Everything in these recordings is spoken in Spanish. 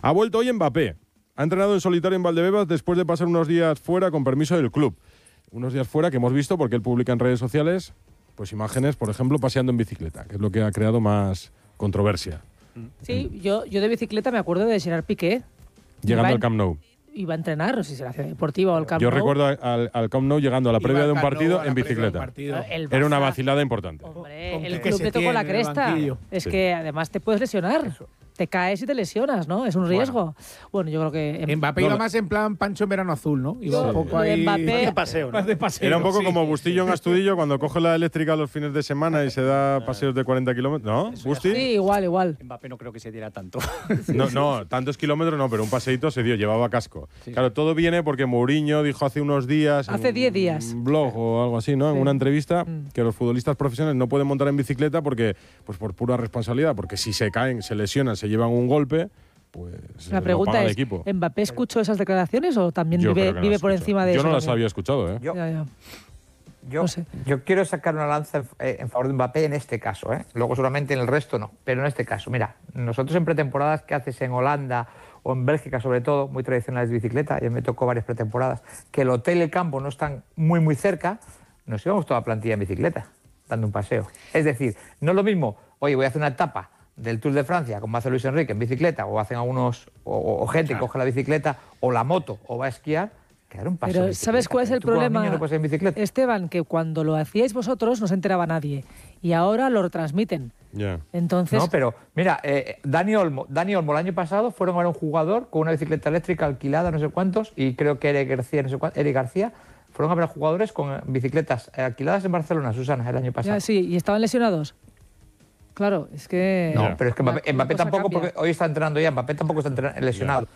Ha vuelto hoy Mbappé. Ha entrenado en solitario en Valdebebas después de pasar unos días fuera con permiso del club. Unos días fuera que hemos visto porque él publica en redes sociales pues imágenes, por ejemplo, paseando en bicicleta, que es lo que ha creado más controversia. Sí, yo de bicicleta me acuerdo de Gerard Piqué. Llegando al Camp Nou. Iba a entrenar, no sé si era la Ciudad Deportiva o al Camp Nou. Yo recuerdo al Camp Nou llegando a la previa de un partido en bicicleta. Era una vacilada importante. Hombre, el club le tocó la cresta. Es que además te puedes lesionar. Te caes y te lesionas, ¿no? Es un riesgo. Bueno, yo creo que... Mbappé iba más en plan Pancho en verano azul, ¿no? Iba un poco ahí... Mbappé, de paseo, ¿no? Era un poco como Bustillo en Astudillo cuando coge la eléctrica los fines de semana y se da paseos de 40 kilómetros. ¿No, Busti? Sí, igual. Mbappé no creo que se diera tanto. No, tantos kilómetros no, pero un paseíto se dio, llevaba casco. Sí. Claro, todo viene porque Mourinho dijo hace unos días... Hace 10 días. Un blog o algo así, ¿no? En una entrevista, que los futbolistas profesionales no pueden montar en bicicleta porque, pues por pura responsabilidad, porque si se caen, se lesionan, se llevan un golpe... Pues la pregunta es, equipo. ¿Mbappé escuchó esas declaraciones o también vive por encima de eso? Yo no las había escuchado, ¿eh? Yo quiero sacar una lanza en favor de Mbappé en este caso, ¿eh? Luego seguramente en el resto no, pero en este caso. Mira, nosotros en pretemporadas que haces en Holanda o en Bélgica sobre todo, muy tradicionales de bicicleta, ya me tocó varias pretemporadas, que el hotel y el campo no están muy cerca, nos íbamos toda plantilla en bicicleta, dando un paseo. Es decir, no es lo mismo, oye, voy a hacer una etapa del Tour de Francia, como hace Luis Enrique en bicicleta, o hacen algunos, o gente que coge la bicicleta, o la moto, o va a esquiar, que dar un paseo. Pero ¿sabes cuál es el problema, no puedes ir en bicicleta? Esteban? Que cuando lo hacíais vosotros no se enteraba nadie, y ahora lo retransmiten. Yeah. Entonces... No, pero mira, Dani Olmo el año pasado fueron a ver un jugador con una bicicleta eléctrica alquilada, no sé cuántos, y creo que Eric García, fueron a ver a jugadores con bicicletas alquiladas en Barcelona, Susana, el año pasado. Ya, sí, ¿y estaban lesionados? Claro, es que... No, pero es que Mbappé tampoco, porque hoy está entrenando ya, Mbappé tampoco está lesionado.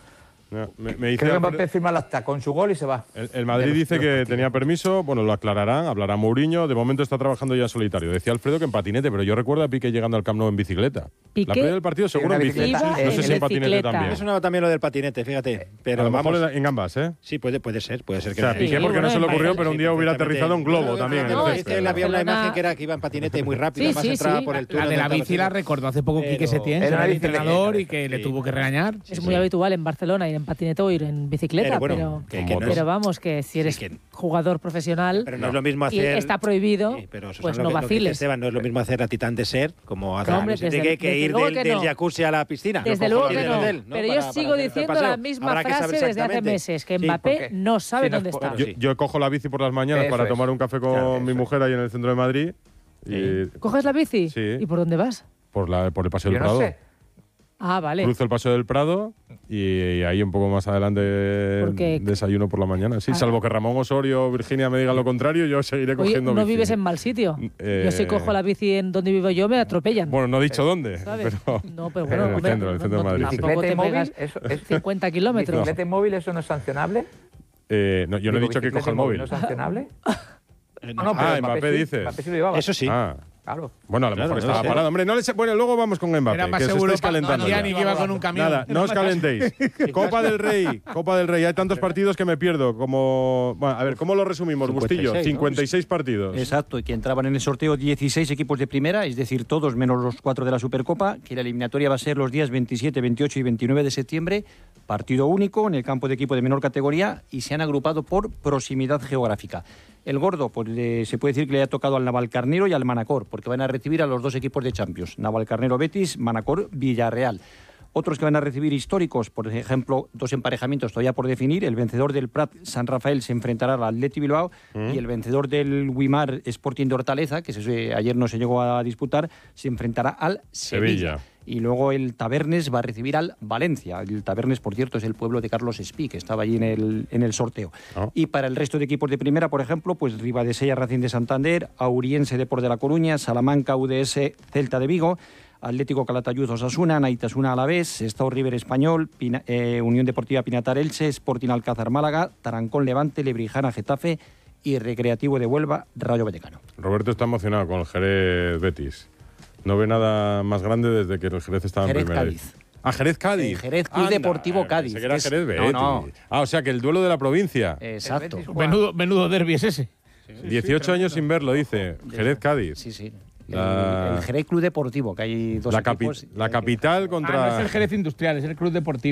Me dice Creo que Mbappé firma el acta con su gol y se va. El Madrid dice que tenía permiso, bueno, lo aclararán, hablará Mourinho, de momento está trabajando ya en solitario. Decía Alfredo que en patinete, pero yo recuerdo a Piqué llegando al Camp Nou en bicicleta. Piqué, la previa del partido seguro en bicicleta. No sé si en patinete también. Me sonaba también lo del patinete, fíjate. Pero a lo mejor vamos, en ambas, ¿eh? Sí, puede ser que... O sea, Piqué porque no se le ocurrió, pero un día hubiera aterrizado un globo también. Es que él había una imagen que era que iba en patinete muy rápido, además entraba por el túnel. La de la bici la recordó hace poco Quique Setién, era el entrenador y que le tuvo que regañar. Es muy habitual en Barcelona ir en patinete o ir en bicicleta, pero vamos, que si eres jugador profesional pero no es lo mismo hacer, y está prohibido, pues no vaciles. Esteban, no es lo mismo hacer a Titán de Ser como hacer que ir del del jacuzzi a la piscina. Desde luego que no. Pero yo sigo diciendo la misma frase desde hace meses, que Mbappé no sabe dónde está. Yo cojo la bici por las mañanas para tomar un café con mi mujer ahí en el centro de Madrid. ¿Coges la bici? Sí. ¿Y por dónde vas? Por el Paseo del Prado. Ah, vale. Cruzo el Paseo del Prado y ahí un poco más adelante desayuno por la mañana. Sí, salvo que Ramón Osorio o Virginia me digan lo contrario, yo seguiré cogiendo bici. No vives en mal sitio. Yo si cojo la bici en donde vivo yo me atropellan. Bueno, no he dicho dónde. Pero, no, pero bueno, en el centro de Madrid. Tampoco te pegas 50 kilómetros. ¿Bicicleta móvil eso no es sancionable? No, yo no he dicho que coja el móvil. ¿No es sancionable? Mbappé dice. Eso sí. Claro. Bueno, a lo mejor estaba parado. Hombre, bueno, luego vamos con Mbappé. Era más que seguro os estáis calentando. que iba con un camión. Nada, no os calentéis. Copa del Rey. Hay tantos partidos que me pierdo. Bueno, a ver, ¿cómo lo resumimos, 56, Bustillo? 56 partidos. Exacto, y que entraban en el sorteo 16 equipos de primera, es decir, todos menos los 4 de la Supercopa, que la eliminatoria va a ser los días 27, 28 y 29 de septiembre, partido único en el campo de equipo de menor categoría y se han agrupado por proximidad geográfica. El gordo, pues se puede decir que le ha tocado al Navalcarnero y al Manacor, porque van a recibir a los dos equipos de Champions, Navalcarnero Betis, Manacor Villarreal. Otros que van a recibir históricos, por ejemplo, dos emparejamientos todavía por definir. El vencedor del Prat San Rafael se enfrentará al Athletic Bilbao y el vencedor del Wimar Sporting de Hortaleza, que ayer no se llegó a disputar, se enfrentará al Sevilla. Y luego el Tabernes va a recibir al Valencia. El Tabernes, por cierto, es el pueblo de Carlos Espí, que estaba allí en el sorteo. Y para el resto de equipos de primera, por ejemplo, pues Ribadesella Racing de Santander, Auriense Depor de La Coruña, Salamanca UDS Celta de Vigo, Atlético Calatayud Osasuna, Naitasuna Alavés, Estado River Español, Unión Deportiva Pinatar Elche, Sporting Alcázar Málaga, Tarancón Levante, Lebrijana Getafe y Recreativo de Huelva Rayo Vallecano. Roberto está emocionado con el Jerez Betis. No ve nada más grande desde que el Jerez estaba en primera. Cádiz. Jerez Cádiz. Jerez Club Deportivo Cádiz. Que era Jerez Betis. No. O sea que el duelo de la provincia. Exacto. Menudo derbi es ese. 18 años sin verlo, dice. Jerez Cádiz. Sí. El Jerez Club Deportivo, que hay dos equipos. La capital contra... No es el Jerez Industrial, es el Club Deportivo.